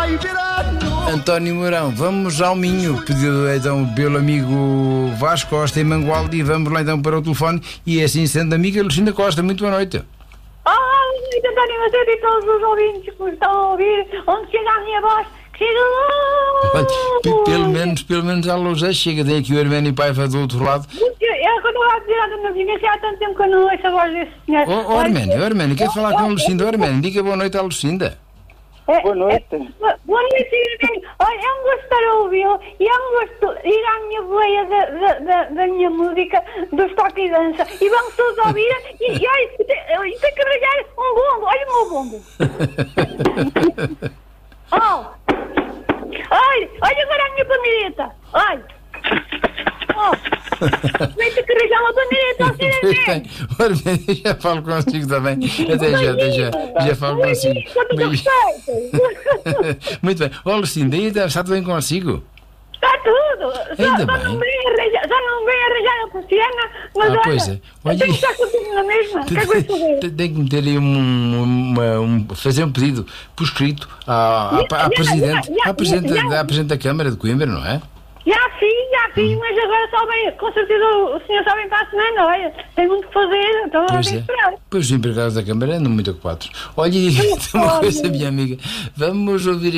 António Mourão, vamos ao Minho, pedido então pelo amigo Vasco Costa em Mangualde, e vamos lá então para o telefone, e assim sendo amiga Lucinda Costa, muito boa noite. António, eu sei todos os ouvintes que me estão a ouvir, onde chega a minha voz, que chega lá. Olha, pelo menos a luz já chega, tem aqui o Arménio Paiva do outro lado. Eu quando eu a dizer a dona Vigência, há tanto tempo que eu não ouço a voz desse senhor. Arménio, quer falar com a Lucinda? Arménio, diga boa noite à Lucinda. Boa noite. Boa noite, Arménio. Olha, é um gosto estar a ouvi-lo e é um gosto ir à minha boleia da minha música, dos toque e dança. E vamos todos ouvir e olha, tem que arranjar um bombo. Olha o meu bombo. Olha agora a minha pandeireta. Olha. Vai ter que arranjar uma pandeireta ao cinema. Arménio, já falo consigo também. Até já falo consigo. Muito bem. Lucinda, está tudo bem consigo? Está tudo. Só não vem arranjar a persiana, mas olha, tem que estar contigo na mesma. Tem que meter aí fazer um pedido por escrito à Presidente da Câmara de Coimbra, não é? Já fiz, mas agora só vem, com certeza o senhor só vem para a semana, olha, tem muito que fazer, então eu tenho que esperar. Pois os empregados da Câmara andam muito ocupados. Olha, uma coisa, minha amiga, vamos ouvir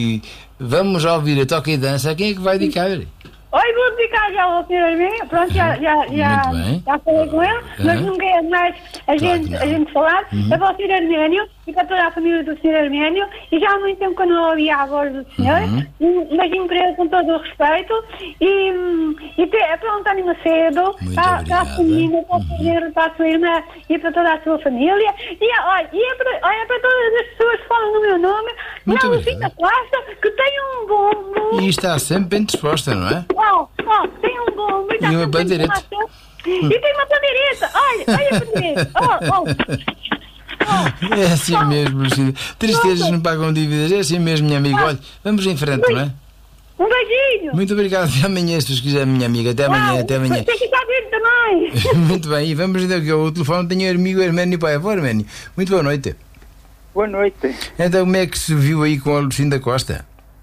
a toque e dança, quem é que vai dedicar? Olha, vou dedicar já ao senhor Arménio, pronto, já falei com ele, mas nunca é demais a gente falar. Eu vou ao senhor Arménio e para toda a família do senhor Arménio, e já há muito tempo que eu não ouvia a voz do senhor, um beijinho para ele com todo o respeito, e para o António Macedo, para a família, para o Pedro, para a sua irmã e para toda a sua família, e para todas as pessoas que falam no meu nome, na Lucinda Costa, que tem um bombo. E está sempre bem disposta, não é? Tem um bombo e uma bandeireta. E tem uma bandeireta. Olha a bandeireta. É assim mesmo, Lucinda. Tristezas não pagam dívidas. É assim mesmo, minha amiga. Olha, vamos em frente, não é? Um beijinho. Muito obrigado. Até amanhã, se quiser, minha amiga. Até amanhã. Tem que estar vendo também. Muito bem. E vamos então aqui ao telefone. Tenho o amigo Arménio Paiva. Arménio, muito boa noite. Boa noite. Então, como é que se viu aí com a Lucinda Costa?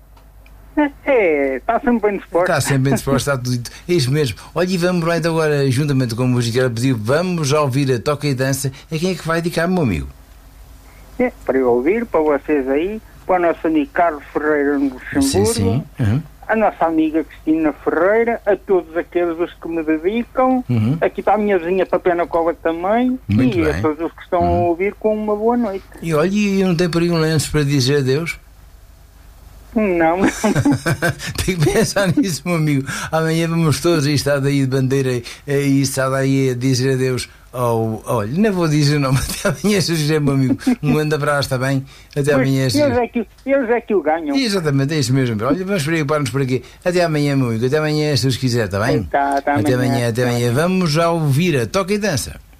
Está sempre bem disposta. Está sempre bem disposta, está tudo. É isso mesmo. Olha, e vamos lá então agora, juntamente com a música que ela pediu, vamos já ouvir a toca e dança. A quem é que vai dedicar, meu amigo? Para eu ouvir, para vocês aí, para o nosso amigo Carlos Ferreira no Luxemburgo, sim. a nossa amiga Cristina Ferreira, a todos aqueles os que me dedicam, aqui está a minha vizinha Papena Cova também, muito e bem. a todos os que estão a ouvir com uma boa noite. E olha, e não tem por aí um lenço para dizer adeus? Não. Tem que pensar nisso, meu amigo. Amanhã vamos todos estar daí de bandeira e estar daí a dizer adeus. Olha, não vou dizer não, mas até amanhã, se quiser, meu amigo. Um grande abraço, está bem? Até amanhã. Eles é que o ganham. Exatamente, é isso mesmo. Olha, vamos preocupar-nos por aqui. Até amanhã, meu amigo. Até amanhã, se os quiser, está bem? Até amanhã. Até amanhã. Vamos já ouvir a toca e dança.